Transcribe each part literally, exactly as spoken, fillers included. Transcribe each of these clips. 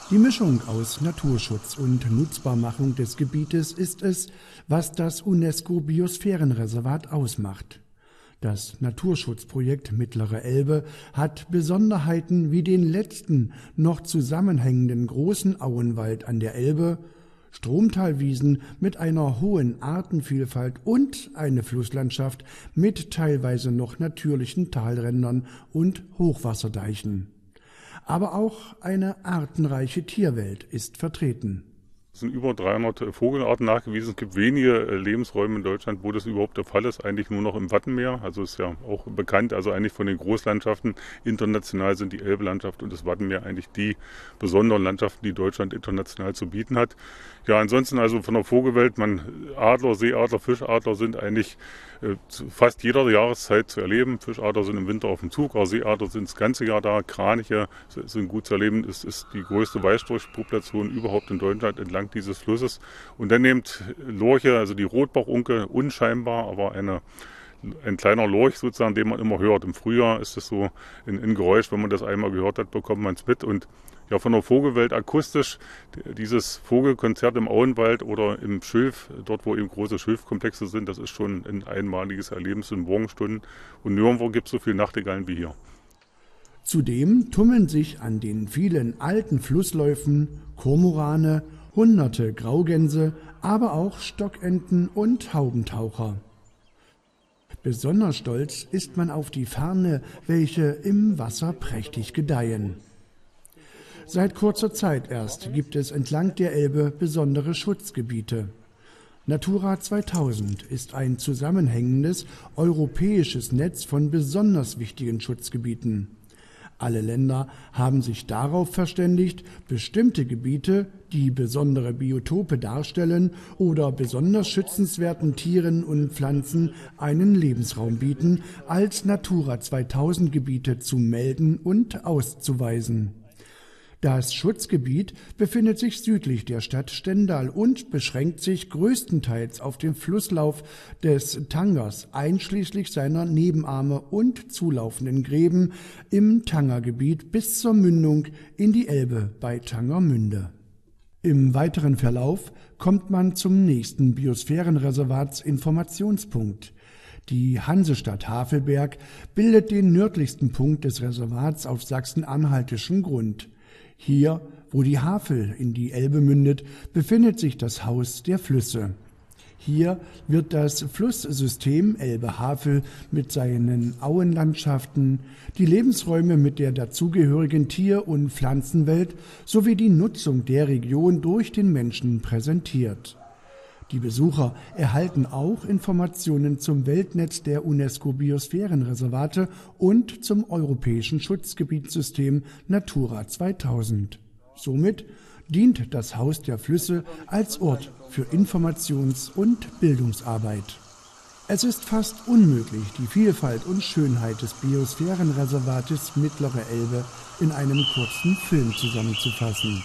Die Mischung aus Naturschutz und Nutzbarmachung des Gebietes ist es, was das UNESCO-Biosphärenreservat ausmacht. Das Naturschutzprojekt Mittlere Elbe hat Besonderheiten wie den letzten, noch zusammenhängenden großen Auenwald an der Elbe, Stromtalwiesen mit einer hohen Artenvielfalt und eine Flusslandschaft mit teilweise noch natürlichen Talrändern und Hochwasserdeichen. Aber auch eine artenreiche Tierwelt ist vertreten. Es sind über dreihundert Vogelarten nachgewiesen. Es gibt wenige Lebensräume in Deutschland, wo das überhaupt der Fall ist. Eigentlich nur noch im Wattenmeer. Also ist ja auch bekannt, also eigentlich von den Großlandschaften. International sind die Elbelandschaft und das Wattenmeer eigentlich die besonderen Landschaften, die Deutschland international zu bieten hat. Ja, ansonsten also von der Vogelwelt, man Adler, Seeadler, Fischadler sind eigentlich äh, zu fast jeder Jahreszeit zu erleben. Fischadler sind im Winter auf dem Zug, aber Seeadler sind das ganze Jahr da. Kraniche sind gut zu erleben. Es ist die größte Weißstorchpopulation überhaupt in Deutschland entlang dieses Flusses. Und dann eben Lorche, also die Rotbachunke, unscheinbar, aber eine ein kleiner Lorch sozusagen, den man immer hört. Im Frühjahr ist es so ein, ein Geräusch, wenn man das einmal gehört hat, bekommt man es mit. Und ja, von der Vogelwelt akustisch, dieses Vogelkonzert im Auenwald oder im Schilf, dort wo eben große Schilfkomplexe sind, das ist schon ein einmaliges Erlebnis in Morgenstunden. Und nirgendwo gibt es so viele Nachtigallen wie hier. Zudem tummeln sich an den vielen alten Flussläufen Kormorane, hunderte Graugänse, aber auch Stockenten und Haubentaucher. Besonders stolz ist man auf die Farne, welche im Wasser prächtig gedeihen. Seit kurzer Zeit erst gibt es entlang der Elbe besondere Schutzgebiete. Natura zweitausend ist ein zusammenhängendes europäisches Netz von besonders wichtigen Schutzgebieten. Alle Länder haben sich darauf verständigt, bestimmte Gebiete, die besondere Biotope darstellen oder besonders schützenswerten Tieren und Pflanzen einen Lebensraum bieten, als Natura zweitausend Gebiete zu melden und auszuweisen. Das Schutzgebiet befindet sich südlich der Stadt Stendal und beschränkt sich größtenteils auf den Flusslauf des Tangers, einschließlich seiner Nebenarme und zulaufenden Gräben im Tangergebiet bis zur Mündung in die Elbe bei Tangermünde. Im weiteren Verlauf kommt man zum nächsten Biosphärenreservatsinformationspunkt. Die Hansestadt Havelberg bildet den nördlichsten Punkt des Reservats auf sachsen-anhaltischen Grund. Hier, wo die Havel in die Elbe mündet, befindet sich das Haus der Flüsse. Hier wird das Flusssystem Elbe-Havel mit seinen Auenlandschaften, die Lebensräume mit der dazugehörigen Tier- und Pflanzenwelt sowie die Nutzung der Region durch den Menschen präsentiert. Die Besucher erhalten auch Informationen zum Weltnetz der UNESCO-Biosphärenreservate und zum europäischen Schutzgebietssystem Natura zweitausend. Somit dient das Haus der Flüsse als Ort für Informations- und Bildungsarbeit. Es ist fast unmöglich, die Vielfalt und Schönheit des Biosphärenreservates Mittlere Elbe in einem kurzen Film zusammenzufassen.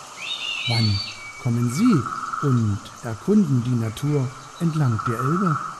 Wann kommen Sie und erkunden die Natur entlang der Elbe?